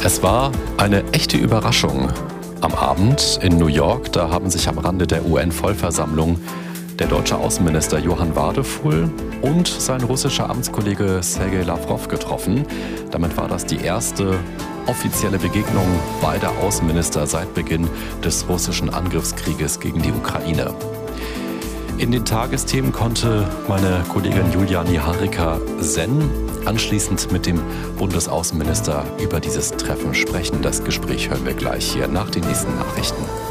Es war eine echte Überraschung. Am Abend in New York, da haben sich am Rande der UN-Vollversammlung der deutsche Außenminister Johann Wadefuhl und sein russischer Amtskollege Sergei Lawrow getroffen. Damit war das die erste offizielle Begegnung beider Außenminister seit Beginn des russischen Angriffskrieges gegen die Ukraine. In den Tagesthemen konnte meine Kollegin Juliani Harika-Senn anschließend mit dem Bundesaußenminister über dieses Treffen sprechen. Das Gespräch hören wir gleich hier nach den nächsten Nachrichten.